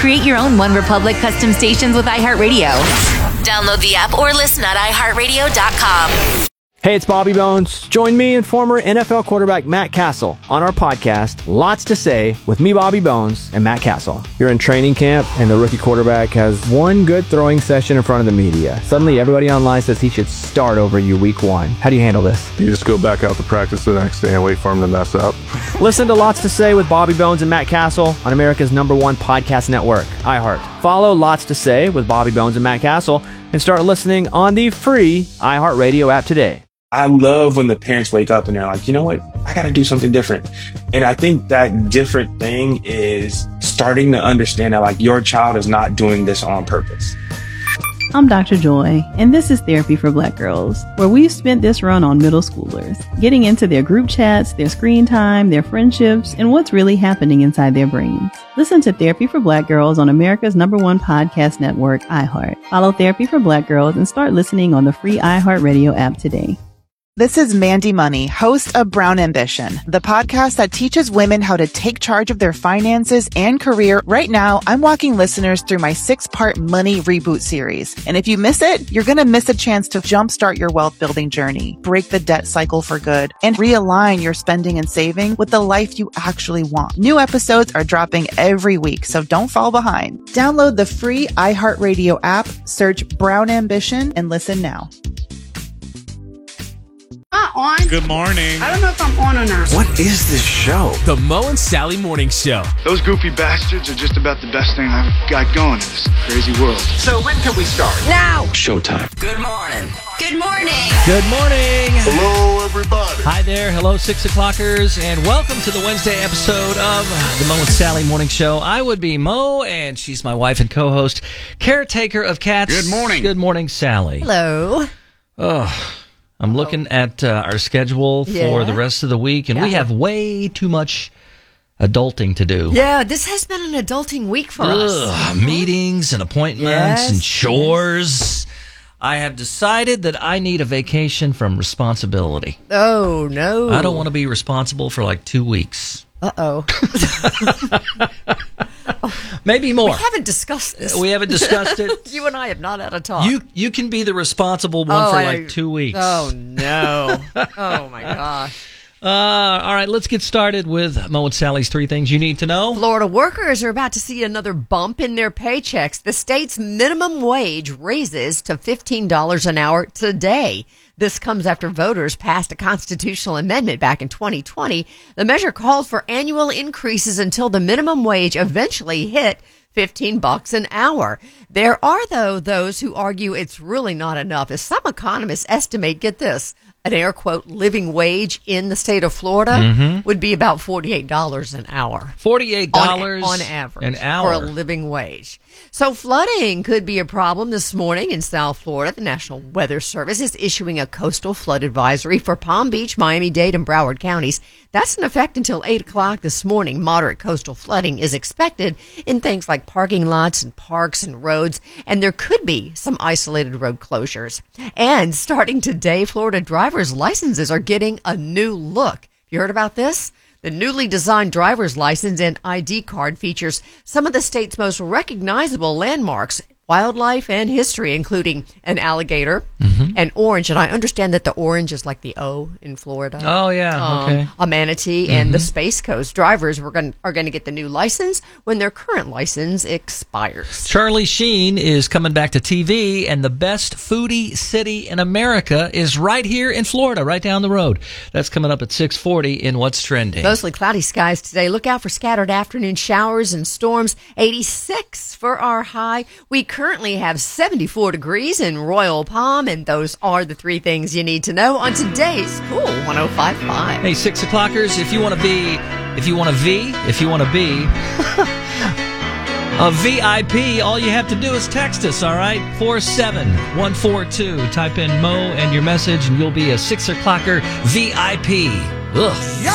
Create your own One Republic custom stations with iHeartRadio. Download the app or listen at iHeartRadio.com. Hey, it's Bobby Bones. Join me and former NFL quarterback Matt Castle on our podcast, Lots to Say, with me, Bobby Bones, and Matt Castle. You're in training camp, and the rookie quarterback has one good throwing session in front of the media. Suddenly, everybody online says he should start over you week one. How do you handle this? You just go back out to practice the next day and wait for him to mess up. Listen to Lots to Say with Bobby Bones and Matt Castle on America's #1 podcast network, iHeart. Follow Lots to Say with Bobby Bones and Matt Castle and start listening on the free iHeartRadio app today. I love when the parents wake up and they're like, you know what? I got to do something different. And I think that different thing is starting to understand that like your child is not doing this on purpose. I'm Dr. Joy, and this is Therapy for Black Girls, where we've spent this run on middle schoolers, getting into their group chats, their screen time, their friendships, and what's really happening inside their brains. Listen to Therapy for Black Girls on America's #1 podcast network, iHeart. Follow Therapy for Black Girls and start listening on the free iHeartRadio app today. This is Mandy Money, host of Brown Ambition, the podcast that teaches women how to take charge of their finances and career. Right now, I'm walking listeners through my 6-part Money Reboot series. And if you miss it, you're going to miss a chance to jumpstart your wealth building journey, break the debt cycle for good, and realign your spending and saving with the life you actually want. New episodes are dropping every week, so don't fall behind. Download the free iHeartRadio app, search Brown Ambition, and listen now. On. Good morning. I don't know if I'm on or not. What is this show? The Mo and Sally Morning Show. Those goofy bastards are just about the best thing I've got going in this crazy world. So when can we start? Now. Showtime. Good morning. Good morning. Good morning. Hello, everybody. Hi there. Hello, 6 o'clockers, and welcome to the Wednesday episode of the Mo and Sally Morning Show. I would be Mo, and she's my wife and co-host, caretaker of cats. Good morning. Good morning, Sally. Hello. Oh, I'm looking at our schedule for the rest of the week, and we have way too much adulting to do. Yeah, this has been an adulting week for us. Meetings and appointments and chores. I have decided that I need a vacation from responsibility. Oh, no. I don't want to be responsible for like 2 weeks. Uh-oh. Maybe more. We haven't discussed this. We haven't discussed it. You and I have not had a talk. You can be the responsible one for like 2 weeks. Oh, no. Oh, my gosh. All right, let's get started with Mo and Sally's 3 things you need to know. Florida workers are about to see another bump in their paychecks. The state's minimum wage raises to $15 an hour today. This comes after voters passed a constitutional amendment back in 2020. The measure called for annual increases until the minimum wage eventually hit $15 an hour. There are, though, those who argue it's really not enough, as some economists estimate, get this, an air quote living wage in the state of Florida would be about $48 an hour. $48 on average an hour for a living wage. So flooding could be a problem this morning in South Florida. The National Weather Service is issuing a coastal flood advisory for Palm Beach, Miami-Dade, and Broward counties. That's in effect until 8 o'clock this morning. Moderate coastal flooding is expected in things like parking lots and parks and roads, and there could be some isolated road closures. And starting today, Florida driver's licenses are getting a new look. You heard about this? The newly designed driver's license and ID card features some of the state's most recognizable landmarks, wildlife, and history, including an alligator, an orange, and I understand that the orange is like the O in Florida. Oh, yeah, okay. A manatee, and the Space Coast. Drivers are going to get the new license when their current license expires. Charlie Sheen is coming back to TV, and the best foodie city in America is right here in Florida, right down the road. That's coming up at 6:40 in What's Trending. Mostly cloudy skies today. Look out for scattered afternoon showers and storms. 86 for our high. We currently have 74 degrees in Royal Palm, and those are the 3 things you need to know on today's Cool 105.5. Hey, 6 o'clockers, if you want to be a VIP, all you have to do is text us, all right? 47142. Type in Mo and your message, and you'll be a 6 o'clocker VIP. Ugh.